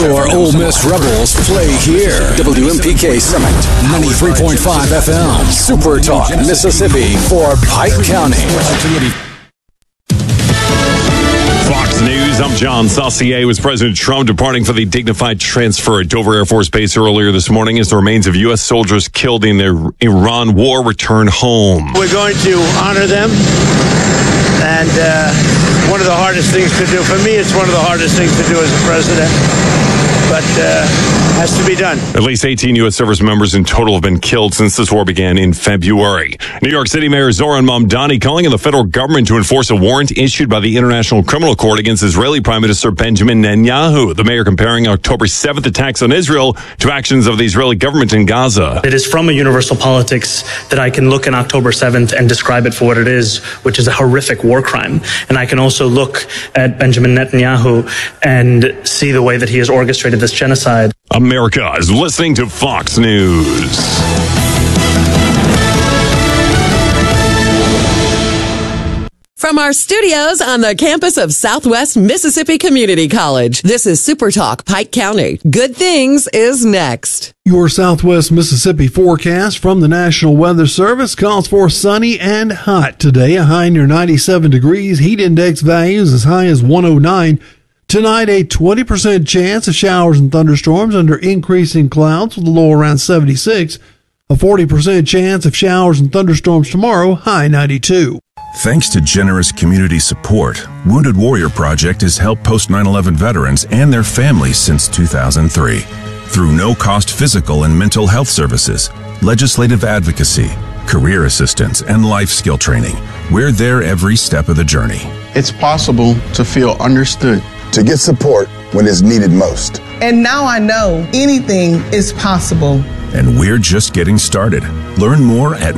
Your Ole Miss Rebels play here. WMPK Summit, 93.5 FM. Super Talk, Mississippi for Pike County. Fox News, I'm John Saucier. With President Trump departing for the dignified transfer at Dover Air Force Base earlier this morning as the remains of U.S. soldiers killed in the Iran war return home. We're going to honor them, and one of the hardest things to do. For me, it's one of the hardest things to do as a president, but has to be done. At least 18 U.S. service members in total have been killed since this war began in February. New York City Mayor Zoran Mamdani calling on the federal government to enforce a warrant issued by the International Criminal Court against Israeli Prime Minister Benjamin Netanyahu. The mayor comparing October 7th attacks on Israel to actions of the Israeli government in Gaza. It is from a universal politics that I can look on October 7th and describe it for what it is, which is a horrific war crime. And I can also look at Benjamin Netanyahu and see the way that he has orchestrated this genocide. America is listening to Fox News. From our studios on the campus of Southwest Mississippi Community College, this is Super Talk Pike County. Good Things is next. Your Southwest Mississippi forecast from the National Weather Service calls for sunny and hot today, a high near 97 degrees, heat index values as high as 109. Tonight, a 20% chance of showers and thunderstorms under increasing clouds with a low around 76. A 40% chance of showers and thunderstorms tomorrow, high 92. Thanks to generous community support, Wounded Warrior Project has helped post 9/11 veterans and their families since 2003. Through no-cost physical and mental health services, legislative advocacy, career assistance, and life skill training, we're there every step of the journey. It's possible to feel understood, to get support when it's needed most. And now I know anything is possible. And we're just getting started. Learn more at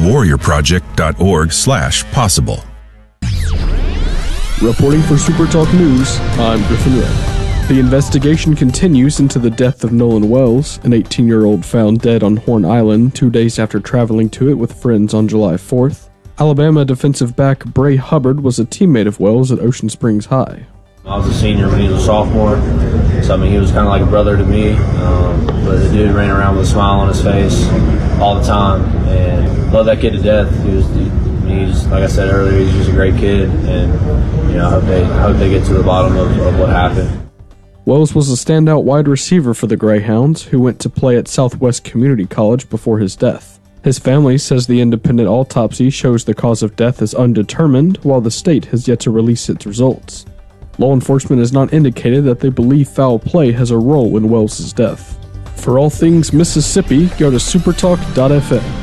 woundedwarriorproject.org/possible. Reporting for Super Talk News, I'm Griffin Red. The investigation continues into the death of Nolan Wells, an 18-year-old found dead on Horn Island 2 days after traveling to it with friends on July 4th. Alabama defensive back Bray Hubbard was a teammate of Wells at Ocean Springs High. I was a senior when he was a sophomore, so I mean he was kind of like a brother to me, but the dude ran around with a smile on his face all the time, and loved that kid to death. He's like I said earlier, he's just a great kid, and I hope they get to the bottom of what happened. Wells was a standout wide receiver for the Greyhounds, who went to play at Southwest Community College before his death. His family says the independent autopsy shows the cause of death is undetermined, while the state has yet to release its results. Law enforcement has not indicated that they believe foul play has a role in Wells' death. For all things Mississippi, go to supertalk.fm.